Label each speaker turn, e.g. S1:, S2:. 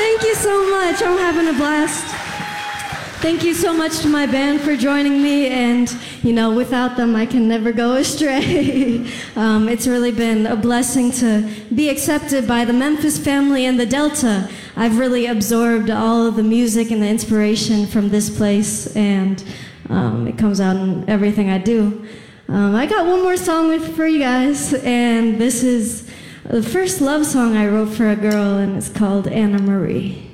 S1: Thank you so much. I'm having a blast. Thank you so much to my band for joining me, and without them I can never go astray. It's really been a blessing to be accepted by the Memphis family and the Delta. I've really absorbed all of the music and the inspiration from this place, and it comes out in everything I do. I got one more song for you guys, and this is the first love song I wrote for a girl, and it's called Anna Marie.